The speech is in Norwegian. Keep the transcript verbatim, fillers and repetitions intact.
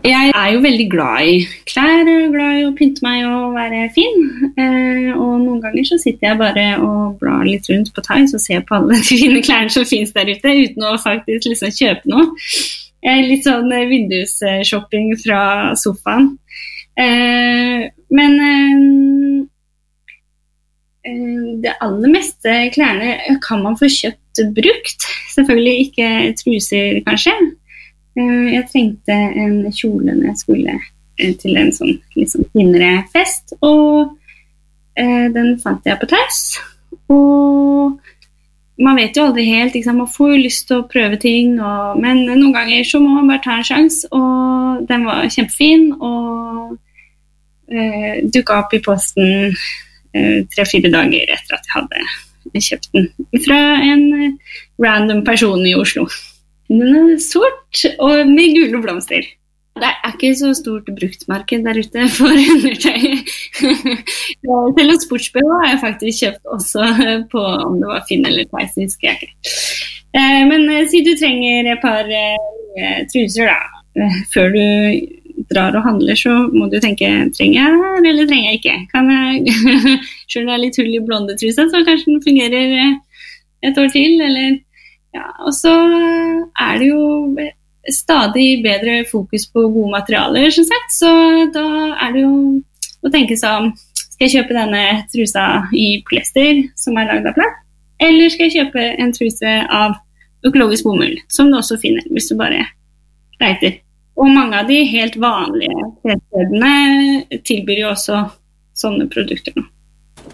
Jeg er jo veldig glad i klær, glad i å pynte meg og være fin. Eh, og noen ganger så sitter jeg bare og blar litt rundt på Tice og ser på alle de fine klærne som finnes der ute, uten å faktisk liksom kjøpe noe. Eh, litt sånn vindusshopping fra sofaen. Eh, men eh, det aller meste klærne kan man få kjøpt brukt. Selvfølgelig ikke truser, kanskje. Jeg trengte en kjole når jeg skulle til en sånn liksom finere fest, og eh, den fant jeg på Tice. Og man vet jo aldri helt, ikke sant? Man får jo lyst til å prøve ting, og, men noen ganger så må man bare ta en sjans, og den var kjempefin, og eh, dukket opp i posten eh, tre-fire dager etter at jeg hadde kjøpt den fra en random person i Oslo. Den er sort og med gule blomster. Det er ikke så stort bruktmarked der ute for undertøy. Selv om sportsbh har jeg faktisk kjøpt også på om det var Finn eller Tice, husker jeg ikke. Men si du trenger et par truser da, før du drar og handler, så må du tenke, trenger jeg eller trenger jeg ikke? Kan jeg, selv om det er litt hull i blonde trusa, så kanskje den fungerer et år til, eller... Ja, og så er det jo stadig bedre fokus på gode materialer, som sagt, så da er det jo å tenke seg om, skal jeg kjøpe denne trusa i polyester som er laget av plast, eller skal jeg kjøpe en truse av økologisk bomull, som du også finner hvis du bare leiter. Og mange av de helt vanlige klesstedene tilbyr jo også sånne produkter nå.